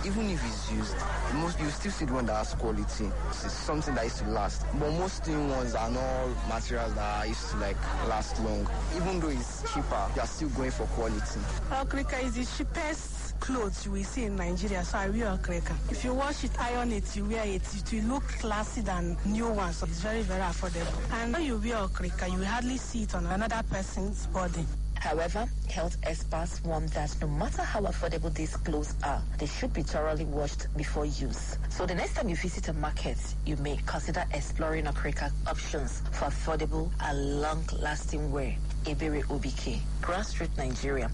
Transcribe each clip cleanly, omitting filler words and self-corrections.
even if it's used, you still see the one that has quality. It's something that used to last. But most new ones are not materials that used to like last long. Even though it's cheaper, they are still going for quality. Okrika is the cheapest clothes you will see in Nigeria, so I wear Okrika. If you wash it, iron it, you wear it, it will look classy than new ones, so it's very, very affordable. And when you wear Okrika, you will hardly see it on another person's body. However, health experts warn that no matter how affordable these clothes are, they should be thoroughly washed before use. So the next time you visit a market, you may consider exploring Okrika options for affordable and long-lasting wear. Ebere Obike, Grassroots Nigeria.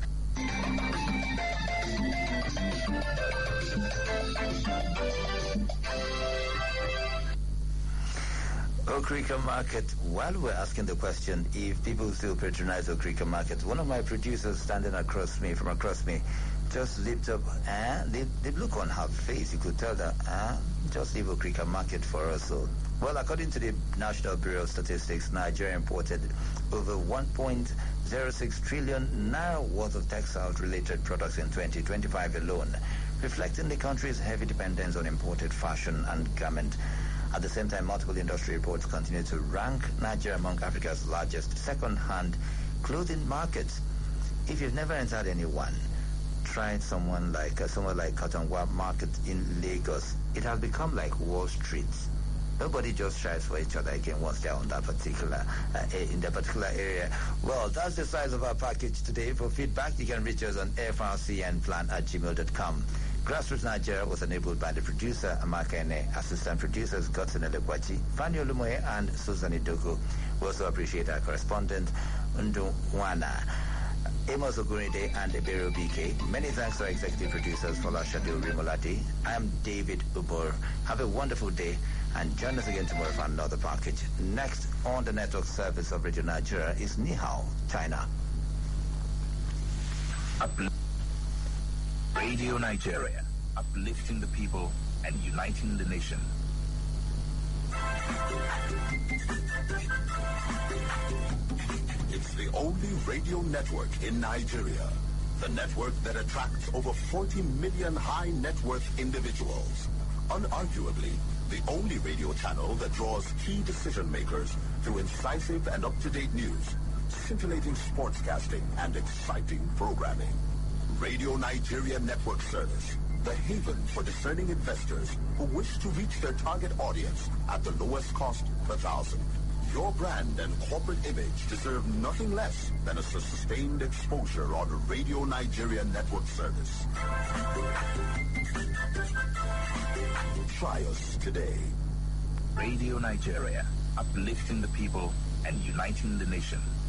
Okrika Market. While we're asking the question if people still patronize Okrika Market, one of my producers standing from across me, just lit up, the look on her face, you could tell that, just leave Okrika Market for us. So, well, according to the National Bureau of Statistics, Nigeria imported over 1.06 trillion naira worth of textile-related products in 2025 alone, reflecting the country's heavy dependence on imported fashion and garment. At the same time, multiple industry reports continue to rank Nigeria among Africa's largest second-hand clothing markets. If you've never entered any one, try somewhere like Cottonwa Market in Lagos. It has become like Wall Street. Nobody just shies for each other again once they're on that particular in that particular area. Well, that's the size of our package today. For feedback, you can reach us on frcnplan@gmail.com. Grassroots Nigeria was enabled by the producer, Amaka Ene, assistant producers, Godson Elekwachi, Fanny Olumoye, and Susan Idogo. We also appreciate our correspondent, Ndu Wana, Amos Oguride, and Ebere BK. Many thanks to our executive producers, Folashade Rimolade. I am David Ubor. Have a wonderful day, and join us again tomorrow for another package. Next on the network service of Radio Nigeria is Nihao, China. Radio Nigeria, uplifting the people and uniting the nation. It's the only radio network in Nigeria. The network that attracts over 40 million high net worth individuals. Unarguably, the only radio channel that draws key decision makers through incisive and up-to-date news, scintillating sportscasting, and exciting programming. Radio Nigeria Network Service, the haven for discerning investors who wish to reach their target audience at the lowest cost per thousand. Your brand and corporate image deserve nothing less than a sustained exposure on Radio Nigeria Network Service. Try us today. Radio Nigeria, uplifting the people and uniting the nation.